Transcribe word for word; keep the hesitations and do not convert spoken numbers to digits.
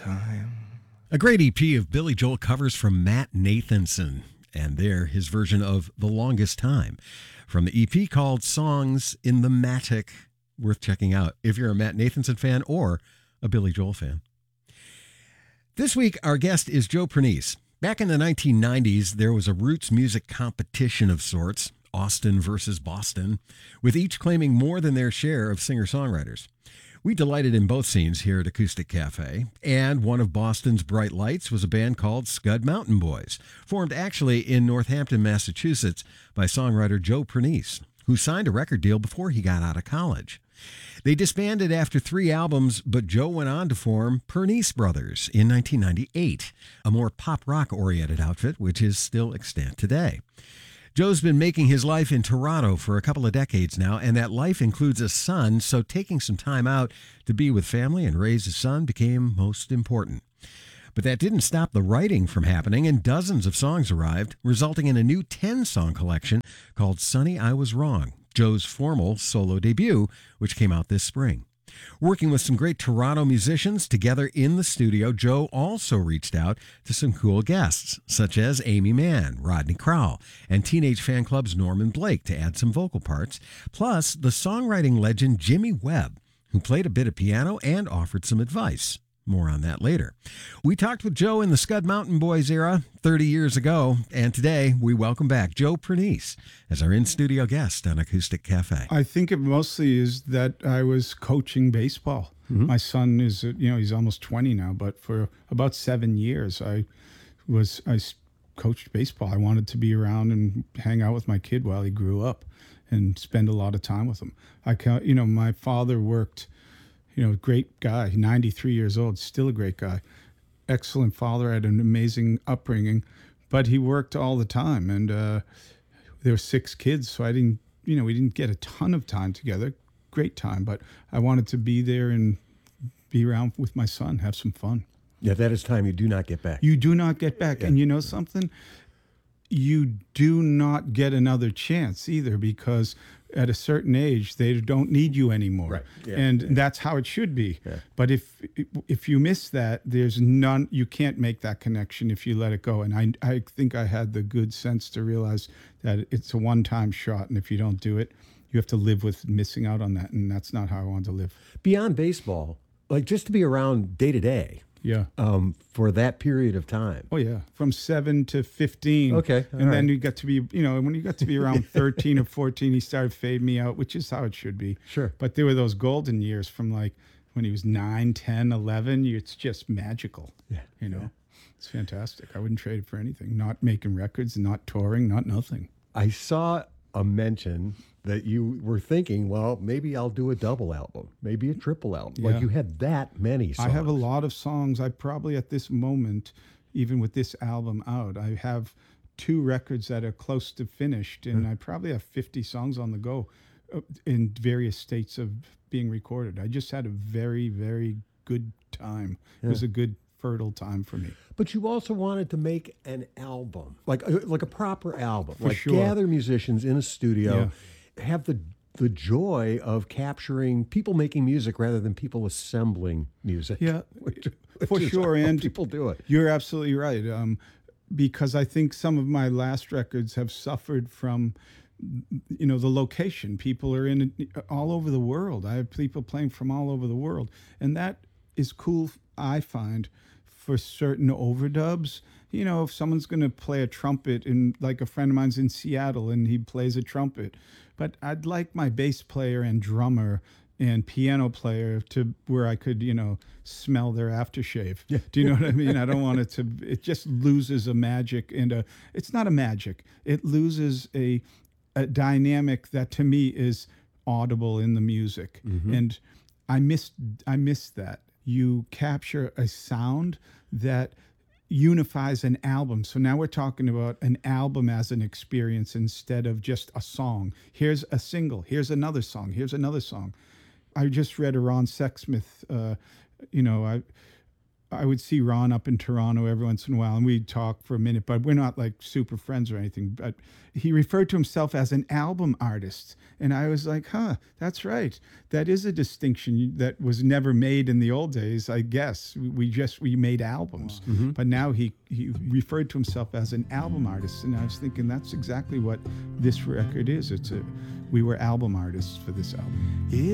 time. A great E P of Billy Joel covers from Matt Nathanson, and there his version of The Longest Time from the E P called Songs in the Matic, worth checking out if you're a Matt Nathanson fan or a Billy Joel fan. This week, our guest is Joe Pernice. Back in the nineteen nineties, there was a roots music competition of sorts, Austin versus Boston, with each claiming more than their share of singer-songwriters. We delighted in both scenes here at Acoustic Cafe, and one of Boston's bright lights was a band called Scud Mountain Boys, formed actually in Northampton, Massachusetts by songwriter Joe Pernice, who signed a record deal before he got out of college. They disbanded after three albums, but Joe went on to form Pernice Brothers in nineteen ninety-eight, a more pop-rock-oriented outfit which is still extant today. Joe's been making his life in Toronto for a couple of decades now, and that life includes a son, so taking some time out to be with family and raise his son became most important. But that didn't stop the writing from happening, and dozens of songs arrived, resulting in a new ten-song collection called Sonny, I Was Wrong, Joe's formal solo debut, which came out this spring. Working with some great Toronto musicians together in the studio, Joe also reached out to some cool guests, such as Amy Mann, Rodney Crowell, and Teenage Fan Club's Norman Blake to add some vocal parts, plus the songwriting legend Jimmy Webb, who played a bit of piano and offered some advice. More on that later. We talked with Joe in the Scud Mountain Boys era thirty years ago, and today we welcome back Joe Pernice as our in-studio guest on Acoustic Cafe. I think it mostly is that I was coaching baseball. Mm-hmm. My son is, you know, he's almost twenty now, but for about seven years I was I coached baseball. I wanted to be around and hang out with my kid while he grew up and spend a lot of time with him. I, you know, my father worked. You know, great guy, ninety-three years old, still a great guy. Excellent father, had an amazing upbringing, but he worked all the time. And uh, there were six kids, so I didn't, you know, we didn't get a ton of time together. Great time, but I wanted to be there and be around with my son, have some fun. Yeah, that is time you do not get back. You do not get back. Yeah. And you know something? You do not get another chance either, because at a certain age, they don't need you anymore. Right. Yeah. And yeah. that's how it should be. Yeah. But if if you miss that, there's none, you can't make that connection if you let it go. And I, I think I had the good sense to realize that it's a one-time shot. And if you don't do it, you have to live with missing out on that. And that's not how I want to live. Beyond baseball, like just to be around day to day. Yeah. Um, for that period of time. Oh, yeah. From seven to fifteen. Okay. And then right. you got to be, you know, when you got to be around thirteen or fourteen, he started fading me out, which is how it should be. Sure. But there were those golden years from like when he was nine, ten, eleven. It's just magical. Yeah. You know, yeah. It's fantastic. I wouldn't trade it for anything. Not making records, not touring, not nothing. I saw a mention that you were thinking, well, maybe I'll do a double album, maybe a triple album. Yeah. Like you had that many songs. I have a lot of songs. I probably at this moment, even with this album out, I have two records that are close to finished, and mm. I probably have fifty songs on the go in various states of being recorded. I just had a very, very good time. Yeah. It was a good, fertile time for me. But you also wanted to make an album, like a, like a proper album, For like sure. gather musicians in a studio, yeah. have the the joy of capturing people making music rather than people assembling music. Yeah, which, which for sure. And people do it. You're absolutely right. Um, because I think some of my last records have suffered from, you know, the location. People are in all over the world. I have people playing from all over the world, and that is cool. I find. For certain overdubs, you know, if someone's going to play a trumpet, and like a friend of mine's in Seattle and he plays a trumpet, but I'd like my bass player and drummer and piano player to where I could, you know, smell their aftershave. Yeah. Do you know what I mean? I don't want it to, it just loses a magic and a, it's not a magic. It loses a, a dynamic that to me is audible in the music. Mm-hmm. And I missed, I missed that. You capture a sound that unifies an album. So now we're talking about an album as an experience instead of just a song. Here's a single. Here's another song. Here's another song. I just read a Ron Sexsmith, uh, you know, I, I would see Ron up in Toronto every once in a while, and we'd talk for a minute, but we're not like super friends or anything. But he referred to himself as an album artist. And I was like, huh, that's right. That is a distinction that was never made in the old days, I guess. We just, we made albums. Wow. Mm-hmm. But now he, he referred to himself as an album artist. And I was thinking, that's exactly what this record is. It's a, we were album artists for this album.